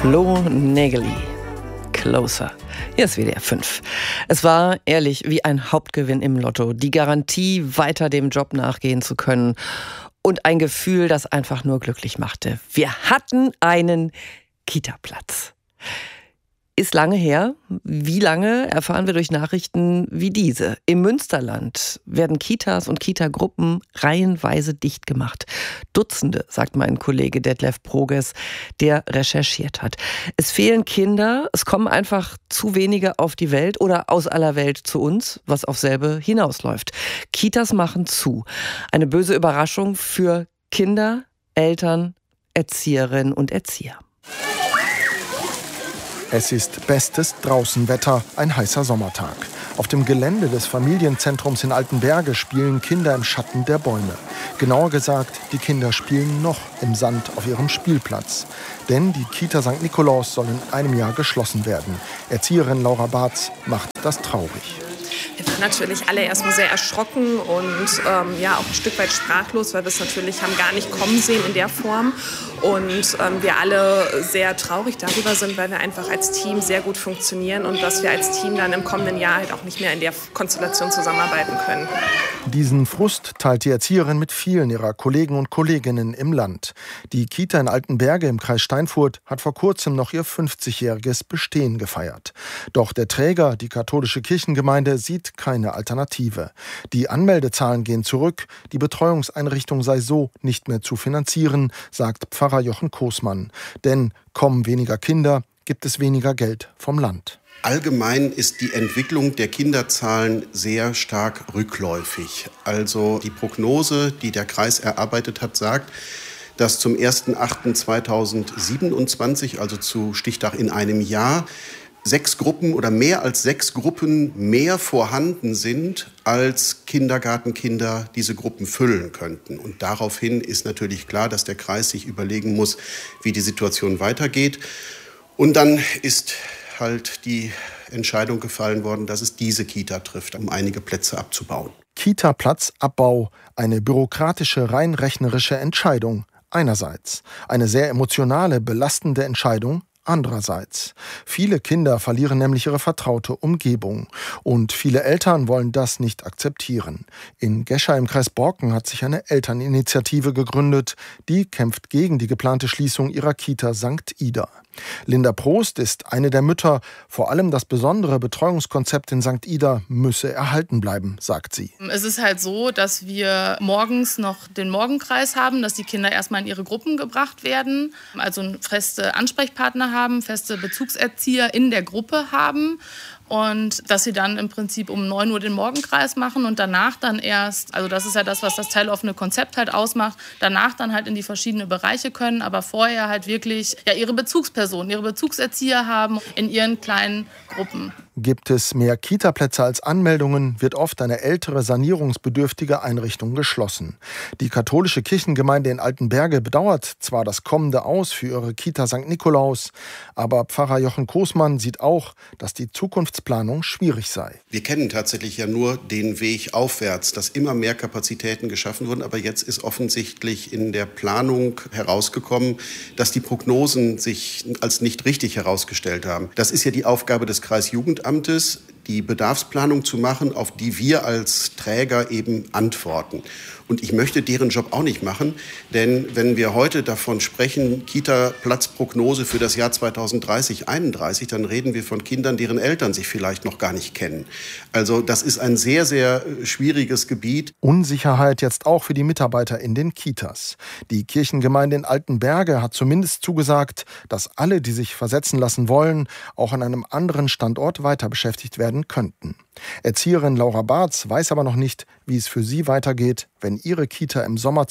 Flo Nägeli. Closer. Hier ist WDR 5. Es war ehrlich wie ein Hauptgewinn im Lotto. Die Garantie, weiter dem Job nachgehen zu können. Und ein Gefühl, das einfach nur glücklich machte. Wir hatten einen Kita-Platz. Ist lange her. Wie lange, erfahren wir durch Nachrichten wie diese. Im Münsterland werden Kitas und Kitagruppen reihenweise dicht gemacht. Dutzende, sagt mein Kollege Detlef Proges, der recherchiert hat. Es fehlen Kinder, es kommen einfach zu wenige auf die Welt oder aus aller Welt zu uns, was auf selbe hinausläuft. Kitas machen zu. Eine böse Überraschung für Kinder, Eltern, Erzieherinnen und Erzieher. Es ist bestes Draußenwetter, ein heißer Sommertag. Auf dem Gelände des Familienzentrums in Altenberge spielen Kinder im Schatten der Bäume. Genauer gesagt, die Kinder spielen noch im Sand auf ihrem Spielplatz. Denn die Kita St. Nikolaus soll in einem Jahr geschlossen werden. Erzieherin Laura Barz macht das traurig. Wir waren natürlich alle erstmal sehr erschrocken und auch ein Stück weit sprachlos, weil wir es natürlich haben gar nicht kommen sehen in der Form. Und wir alle sehr traurig darüber sind, weil wir einfach als Team sehr gut funktionieren und dass wir als Team dann im kommenden Jahr halt auch nicht mehr in der Konstellation zusammenarbeiten können. Diesen Frust teilt die Erzieherin mit vielen ihrer Kollegen und Kolleginnen im Land. Die Kita in Altenberge im Kreis Steinfurt hat vor kurzem noch ihr 50-jähriges Bestehen gefeiert. Doch der Träger, die katholische Kirchengemeinde, sieht keine Alternative. Die Anmeldezahlen gehen zurück, die Betreuungseinrichtung sei so nicht mehr zu finanzieren, sagt Pfarrer Jochen Kosmann. Denn kommen weniger Kinder, gibt es weniger Geld vom Land. Allgemein ist die Entwicklung der Kinderzahlen sehr stark rückläufig. Also die Prognose, die der Kreis erarbeitet hat, sagt, dass zum 1.8.2027, also zu Stichtag in einem Jahr, 6 Gruppen oder mehr als 6 Gruppen mehr vorhanden sind, als Kindergartenkinder diese Gruppen füllen könnten. Und daraufhin ist natürlich klar, dass der Kreis sich überlegen muss, wie die Situation weitergeht. Und dann ist halt die Entscheidung gefallen worden, dass es diese Kita trifft, um einige Plätze abzubauen. Kita-Platzabbau, eine bürokratische, rein rechnerische Entscheidung einerseits. Eine sehr emotionale, belastende Entscheidung andererseits. Viele Kinder verlieren nämlich ihre vertraute Umgebung. Und viele Eltern wollen das nicht akzeptieren. In Gescher im Kreis Borken hat sich eine Elterninitiative gegründet. Die kämpft gegen die geplante Schließung ihrer Kita St. Ida. Linda Prost ist eine der Mütter. Vor allem das besondere Betreuungskonzept in St. Ida müsse erhalten bleiben, sagt sie. Es ist halt so, dass wir morgens noch den Morgenkreis haben, dass die Kinder erstmal in ihre Gruppen gebracht werden, also feste Ansprechpartner haben, feste Bezugserzieher in der Gruppe haben. Und dass sie dann im Prinzip um 9 Uhr den Morgenkreis machen und danach dann erst, also das ist ja das, was das teiloffene Konzept halt ausmacht, danach dann halt in die verschiedenen Bereiche können, aber vorher halt wirklich ihre Bezugspersonen, ihre Bezugserzieher haben in ihren kleinen Gruppen. Gibt es mehr Kita-Plätze als Anmeldungen, wird oft eine ältere, sanierungsbedürftige Einrichtung geschlossen. Die katholische Kirchengemeinde in Altenberge bedauert zwar das kommende Aus für ihre Kita St. Nikolaus, aber Pfarrer Jochen Kosmann sieht auch, dass die Zukunftsplanung schwierig sei. Wir kennen tatsächlich ja nur den Weg aufwärts, dass immer mehr Kapazitäten geschaffen wurden, aber jetzt ist offensichtlich in der Planung herausgekommen, dass die Prognosen sich als nicht richtig herausgestellt haben. Das ist ja die Aufgabe des Kreisjugendamtes, die Bedarfsplanung zu machen, auf die wir als Träger eben antworten. Und ich möchte deren Job auch nicht machen, denn wenn wir heute davon sprechen, Kita-Platzprognose für das Jahr 2030, 2031, dann reden wir von Kindern, deren Eltern sich vielleicht noch gar nicht kennen. Also das ist ein sehr, sehr schwieriges Gebiet. Unsicherheit jetzt auch für die Mitarbeiter in den Kitas. Die Kirchengemeinde in Altenberge hat zumindest zugesagt, dass alle, die sich versetzen lassen wollen, auch an einem anderen Standort weiter beschäftigt werden könnten. Erzieherin Laura Barz weiß aber noch nicht, wie es für sie weitergeht, wenn ihre Kita im Sommer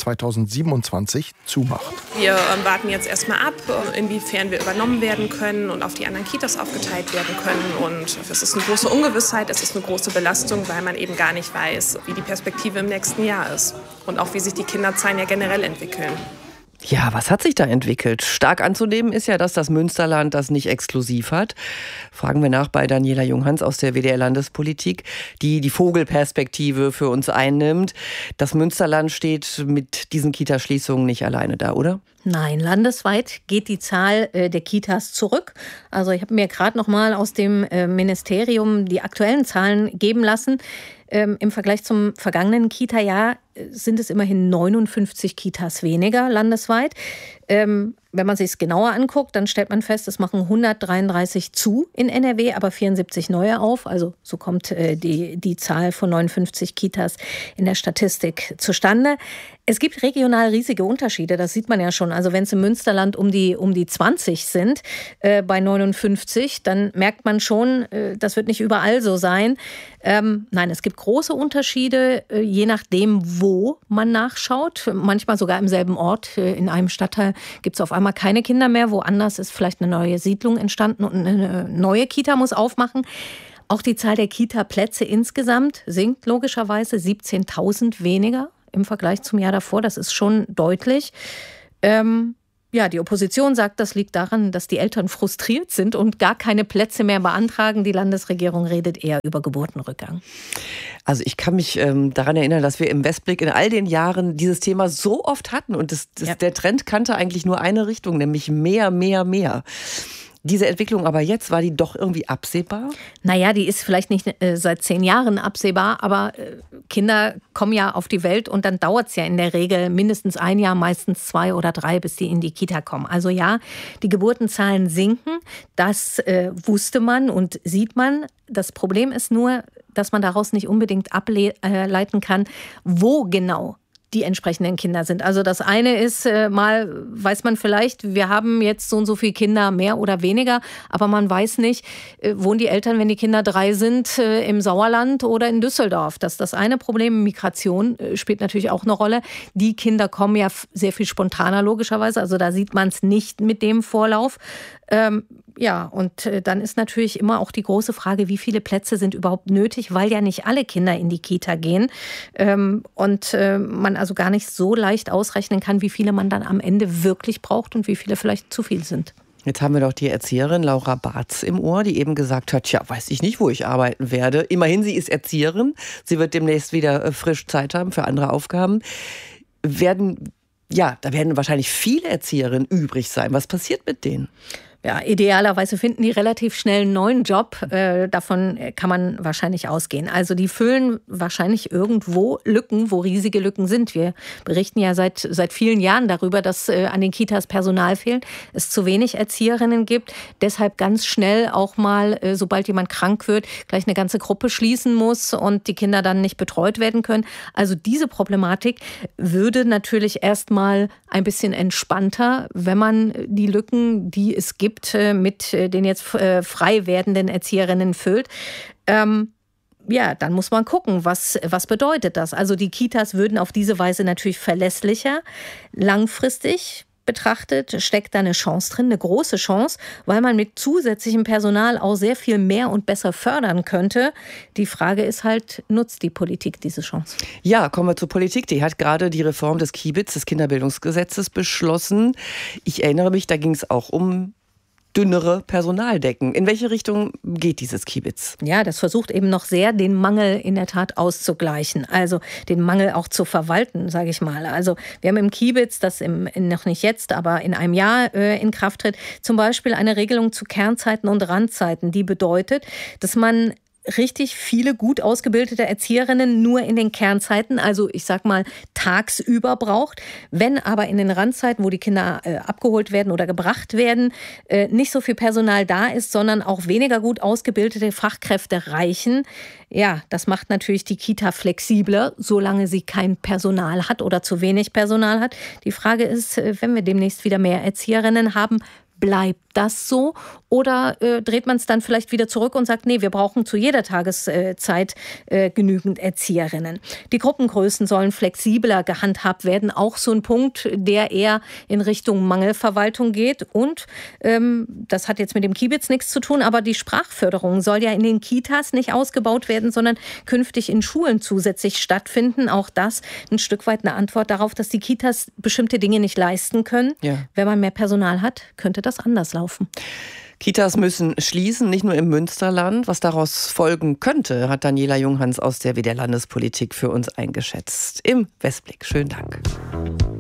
2027 zumacht. Wir warten jetzt erstmal ab, inwiefern wir übernommen werden können und auf die anderen Kitas aufgeteilt werden können. Und es ist eine große Ungewissheit, es ist eine große Belastung, weil man eben gar nicht weiß, wie die Perspektive im nächsten Jahr ist. Und auch, wie sich die Kinderzahlen ja generell entwickeln. Ja, was hat sich da entwickelt? Stark anzunehmen ist ja, dass das Münsterland das nicht exklusiv hat. Fragen wir nach bei Daniela Junghans aus der WDR-Landespolitik, die die Vogelperspektive für uns einnimmt. Das Münsterland steht mit diesen Kitaschließungen nicht alleine da, oder? Nein, landesweit geht die Zahl der Kitas zurück. Also ich habe mir gerade noch mal aus dem Ministerium die aktuellen Zahlen geben lassen. Im Vergleich zum vergangenen Kita-Jahr sind es immerhin 59 Kitas weniger landesweit. Wenn man sich es genauer anguckt, dann stellt man fest, es machen 133 zu in NRW, aber 74 neue auf. Also so kommt die Zahl von 59 Kitas in der Statistik zustande. Es gibt regional riesige Unterschiede, das sieht man ja schon. Also wenn es im Münsterland um die 20 sind bei 59, dann merkt man schon, das wird nicht überall so sein. Nein, es gibt große Unterschiede, je nachdem, wo man nachschaut. Manchmal sogar im selben Ort. In einem Stadtteil gibt es auf einmal keine Kinder mehr. Woanders ist vielleicht eine neue Siedlung entstanden und eine neue Kita muss aufmachen. Auch die Zahl der Kita-Plätze insgesamt sinkt logischerweise 17.000 weniger im Vergleich zum Jahr davor. Das ist schon deutlich. Die Opposition sagt, das liegt daran, dass die Eltern frustriert sind und gar keine Plätze mehr beantragen. Die Landesregierung redet eher über Geburtenrückgang. Also ich kann mich daran erinnern, dass wir im Westblick in all den Jahren dieses Thema so oft hatten. Und der Trend kannte eigentlich nur eine Richtung, nämlich mehr, mehr, mehr. Diese Entwicklung aber jetzt, war die doch irgendwie absehbar? Naja, die ist vielleicht nicht seit 10 Jahren absehbar, aber Kinder kommen ja auf die Welt und dann dauert es ja in der Regel mindestens 1 Jahr, meistens 2 oder 3, bis die in die Kita kommen. Also ja, die Geburtenzahlen sinken, das wusste man und sieht man. Das Problem ist nur, dass man daraus nicht unbedingt ableiten kann, wo genau die entsprechenden Kinder sind. Also das eine ist, mal weiß man vielleicht, wir haben jetzt so und so viele Kinder mehr oder weniger, aber man weiß nicht, wohnen die Eltern, wenn die Kinder 3 sind, im Sauerland oder in Düsseldorf. Das ist das eine Problem. Migration spielt natürlich auch eine Rolle. Die Kinder kommen ja sehr viel spontaner logischerweise, also da sieht man es nicht mit dem Vorlauf. Und dann ist natürlich immer auch die große Frage, wie viele Plätze sind überhaupt nötig, weil ja nicht alle Kinder in die Kita gehen und man also gar nicht so leicht ausrechnen kann, wie viele man dann am Ende wirklich braucht und wie viele vielleicht zu viel sind. Jetzt haben wir doch die Erzieherin Laura Barz im Ohr, die eben gesagt hat, weiß ich nicht, wo ich arbeiten werde. Immerhin, sie ist Erzieherin, sie wird demnächst wieder frisch Zeit haben für andere Aufgaben. Da werden wahrscheinlich viele Erzieherinnen übrig sein. Was passiert mit denen? Ja, idealerweise finden die relativ schnell einen neuen Job. Davon kann man wahrscheinlich ausgehen. Also die füllen wahrscheinlich irgendwo Lücken, wo riesige Lücken sind. Wir berichten ja seit vielen Jahren darüber, dass an den Kitas Personal fehlt, es zu wenig Erzieherinnen gibt. Deshalb ganz schnell auch mal, sobald jemand krank wird, gleich eine ganze Gruppe schließen muss und die Kinder dann nicht betreut werden können. Also diese Problematik würde natürlich erstmal ein bisschen entspannter, wenn man die Lücken, die es gibt, mit den jetzt frei werdenden Erzieherinnen füllt. Dann muss man gucken, was bedeutet das? Also die Kitas würden auf diese Weise natürlich verlässlicher. Langfristig betrachtet steckt da eine Chance drin, eine große Chance, weil man mit zusätzlichem Personal auch sehr viel mehr und besser fördern könnte. Die Frage ist halt, nutzt die Politik diese Chance? Ja, kommen wir zur Politik. Die hat gerade die Reform des KiBiZ, des Kinderbildungsgesetzes, beschlossen. Ich erinnere mich, da ging es auch um dünnere Personaldecken. In welche Richtung geht dieses KiBiZ? Ja, das versucht eben noch sehr, den Mangel in der Tat auszugleichen. Also den Mangel auch zu verwalten, sage ich mal. Also wir haben im KiBiZ, das noch nicht jetzt, aber in einem Jahr in Kraft tritt, zum Beispiel eine Regelung zu Kernzeiten und Randzeiten, die bedeutet, dass man richtig viele gut ausgebildete Erzieherinnen nur in den Kernzeiten, also ich sag mal tagsüber braucht. Wenn aber in den Randzeiten, wo die Kinder abgeholt werden oder gebracht werden, nicht so viel Personal da ist, sondern auch weniger gut ausgebildete Fachkräfte reichen, ja, das macht natürlich die Kita flexibler, solange sie kein Personal hat oder zu wenig Personal hat. Die Frage ist, wenn wir demnächst wieder mehr Erzieherinnen haben, bleibt das so oder dreht man es dann vielleicht wieder zurück und sagt, nee, wir brauchen zu jeder Tageszeit genügend Erzieherinnen. Die Gruppengrößen sollen flexibler gehandhabt werden, auch so ein Punkt, der eher in Richtung Mangelverwaltung geht und das hat jetzt mit dem KiBiZ nichts zu tun, aber die Sprachförderung soll ja in den Kitas nicht ausgebaut werden, sondern künftig in Schulen zusätzlich stattfinden. Auch das ein Stück weit eine Antwort darauf, dass die Kitas bestimmte Dinge nicht leisten können. Ja. Wenn man mehr Personal hat, könnte das anders laufen. Kitas müssen schließen, nicht nur im Münsterland. Was daraus folgen könnte, hat Daniela Junghans aus der WDR Landespolitik für uns eingeschätzt. Im Westblick. Schönen Dank.